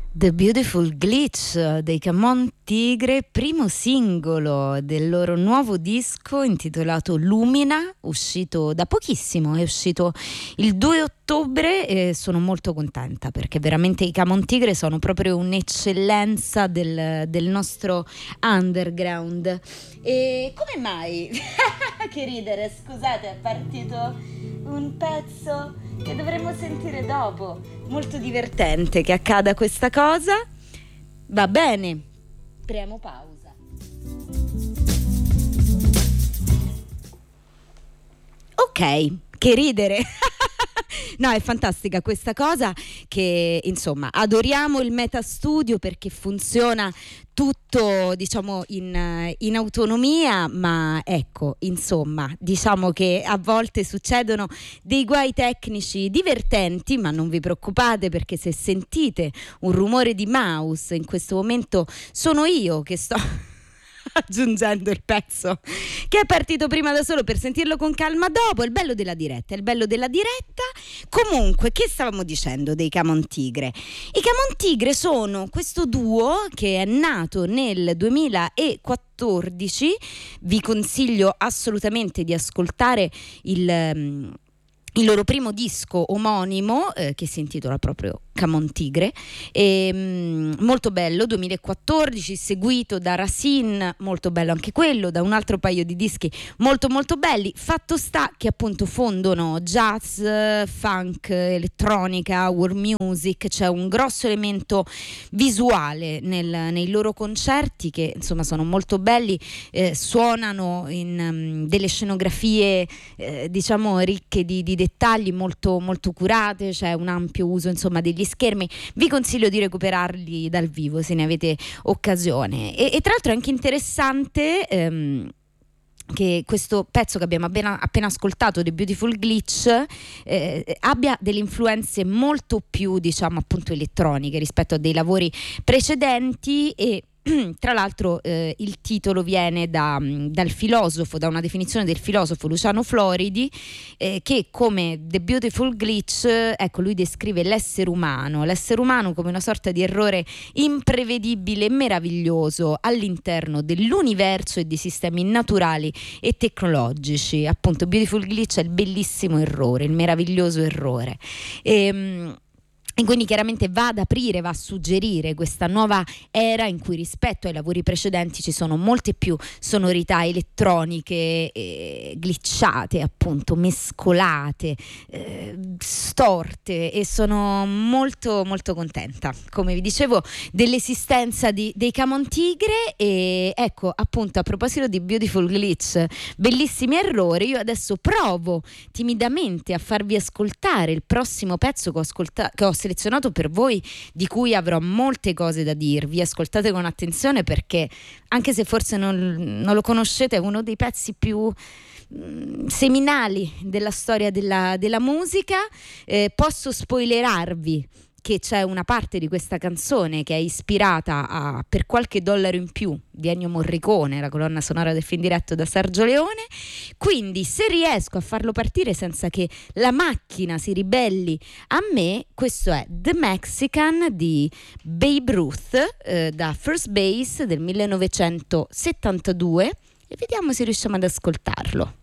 The Beautiful Glitch dei Camon Tigre, primo singolo del loro nuovo disco intitolato Lumina, uscito da pochissimo, è uscito il 2 ottobre e sono molto contenta perché veramente i Camon Tigre sono proprio un'eccellenza del nostro underground. E come mai? Che ridere, scusate, è partito un pezzo che dovremmo sentire dopo, molto divertente che accada questa cosa. Va bene, premo pausa. Ok, che ridere. No, è fantastica questa cosa che, insomma, adoriamo il Metastudio perché funziona tutto, diciamo, in autonomia, ma ecco, insomma, diciamo che a volte succedono dei guai tecnici divertenti, ma non vi preoccupate perché se sentite un rumore di mouse in questo momento sono io che sto aggiungendo il pezzo che è partito prima da solo per sentirlo con calma dopo. Il bello della diretta, il bello della diretta. Comunque, che stavamo dicendo dei Camon Tigre? I Camon Tigre sono questo duo che è nato nel 2014. Vi consiglio assolutamente di ascoltare il loro primo disco omonimo che si intitola proprio Camon Tigre, molto bello, 2014, seguito da Racine, molto bello anche quello, da un altro paio di dischi molto molto belli. Fatto sta che appunto fondono jazz, funk, elettronica, world music, c'è un grosso elemento visuale nei loro concerti che insomma sono molto belli, suonano in delle scenografie diciamo ricche di dettagli, molto molto curate, c'è un ampio uso insomma degli schermi. Vi consiglio di recuperarli dal vivo se ne avete occasione e tra l'altro è anche interessante che questo pezzo che abbiamo appena ascoltato, The Beautiful Glitch, abbia delle influenze molto più, diciamo, appunto elettroniche rispetto a dei lavori precedenti e tra l'altro il titolo viene dal filosofo, da una definizione del filosofo Luciano Floridi, che come The Beautiful Glitch, ecco, lui descrive l'essere umano come una sorta di errore imprevedibile e meraviglioso all'interno dell'universo e di sistemi naturali e tecnologici. Appunto, Beautiful Glitch è il bellissimo errore, il meraviglioso errore. E quindi chiaramente va ad aprire, va a suggerire questa nuova era in cui rispetto ai lavori precedenti ci sono molte più sonorità elettroniche, glitchate, appunto, mescolate, storte, e sono molto molto contenta, come vi dicevo, dell'esistenza dei Camon Tigre. E ecco, appunto, a proposito di Beautiful Glitch, bellissimi errori, io adesso provo timidamente a farvi ascoltare il prossimo pezzo che ho selezionato per voi, di cui avrò molte cose da dirvi. Ascoltate con attenzione perché anche se forse non lo conoscete, è uno dei pezzi più seminali della storia della musica. Posso spoilerarvi che c'è una parte di questa canzone che è ispirata a Per qualche dollaro in più di Ennio Morricone, la colonna sonora del film diretto da Sergio Leone. Quindi se riesco a farlo partire senza che la macchina si ribelli a me, questo è The Mexican di Babe Ruth, da First Base del 1972, e vediamo se riusciamo ad ascoltarlo.